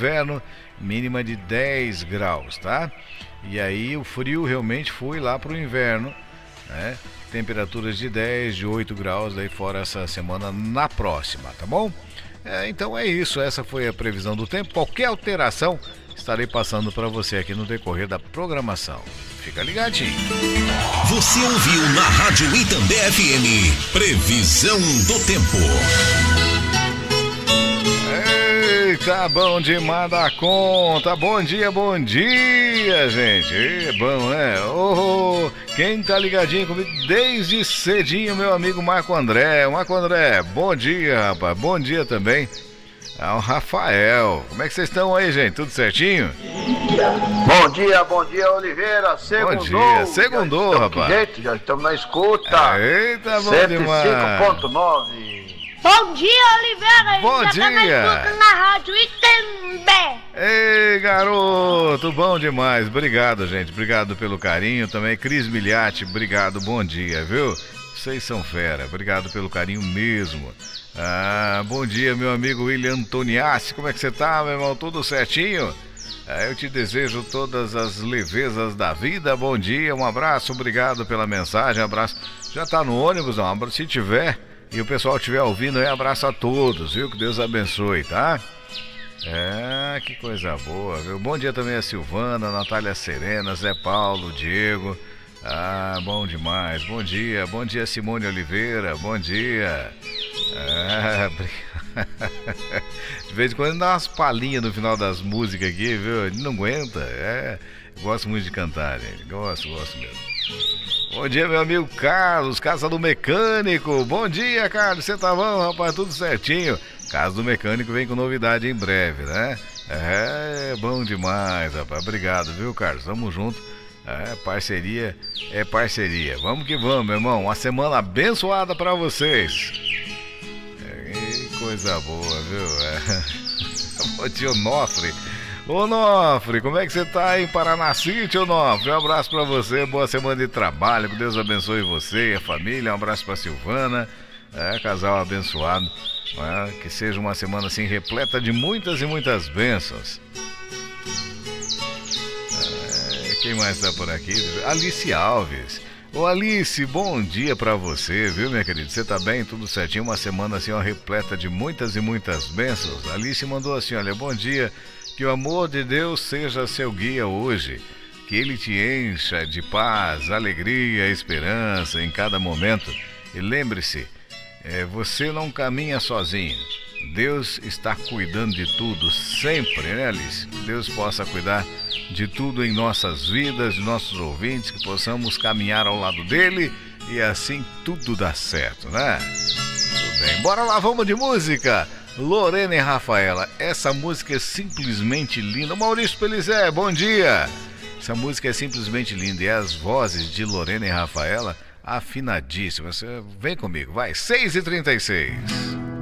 inverno, mínima de 10 graus, tá? E aí o frio realmente foi lá pro inverno, né? Temperaturas de 10, de 8 graus, daí fora essa semana na próxima, tá bom? Então é isso, essa foi a previsão do tempo. Qualquer alteração, estarei passando para você aqui no decorrer da programação. Fica ligadinho. Você ouviu na Rádio Itambé FM, previsão do tempo. Eita, bom demais da conta. Bom dia, gente. É bom, né? Oh, quem tá ligadinho comigo desde cedinho, meu amigo Marco André. Marco André, bom dia, rapaz. Bom dia também ao Rafael. Como é que vocês estão aí, gente? Tudo certinho? Bom dia, Oliveira. Segundou, rapaz. Gente, já estamos na escuta. Eita, bom demais. 105.9. Bom dia, Oliveira. Bom dia. Na Rádio Itambé. Ei, garoto, bom demais. Obrigado, gente. Obrigado pelo carinho também. Cris Miliati, obrigado, bom dia, viu? Vocês são fera. Obrigado pelo carinho mesmo. Bom dia, meu amigo William Antoniassi. Como é que você tá, meu irmão? Tudo certinho? Eu te desejo todas as levezas da vida. Bom dia, um abraço, obrigado pela mensagem. Abraço. Já tá no ônibus, não? Se tiver e o pessoal estiver ouvindo aí, abraço a todos, viu? Que Deus abençoe, tá? Que coisa boa, viu? Bom dia também a Silvana, Natália Serena, Zé Paulo, Diego. Bom demais. Bom dia Simone Oliveira, bom dia. De vez em quando dá umas palhinhas no final das músicas aqui, viu? Ele não aguenta. Gosto muito de cantar, gente. Gosto mesmo. Bom dia, meu amigo Carlos, Casa do Mecânico. Bom dia, Carlos. Você tá bom, rapaz? Tudo certinho. Casa do Mecânico vem com novidade em breve, né? Bom demais, rapaz. Obrigado, viu, Carlos? Tamo junto. Parceria é parceria. Vamos que vamos, meu irmão. Uma semana abençoada pra vocês. Coisa boa, viu? Bom dia, Onofre. Onofre, como é que você tá aí em Paranacite, Onofre? Um abraço pra você, boa semana de trabalho, que Deus abençoe você e a família. Um abraço pra Silvana, casal abençoado. Que seja uma semana assim repleta de muitas e muitas bênçãos. Quem mais tá por aqui? Alice Alves. Ô Alice, bom dia pra você, viu, minha querida? Você tá bem? Tudo certinho? Uma semana assim, repleta de muitas e muitas bênçãos. Alice mandou assim, olha, bom dia, que o amor de Deus seja seu guia hoje, que ele te encha de paz, alegria, esperança em cada momento. E lembre-se, você não caminha sozinho. Deus está cuidando de tudo sempre, né, Alice? Que Deus possa cuidar de tudo em nossas vidas, de nossos ouvintes, que possamos caminhar ao lado dele e assim tudo dá certo, né? Tudo bem, bora lá, vamos de música. Lorena e Rafaela, essa música é simplesmente linda. Maurício Pelizé, bom dia. Essa música é simplesmente linda e as vozes de Lorena e Rafaela afinadíssimas. Vem comigo, vai, 6h36.